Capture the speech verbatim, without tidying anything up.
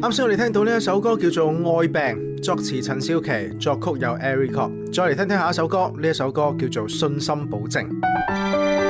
啱先我哋聽到呢一首歌叫做《愛病》，作詞陳少琪，作曲有 Eric Kwok。再嚟聽聽下一首歌，呢一首歌叫做《信心保證》。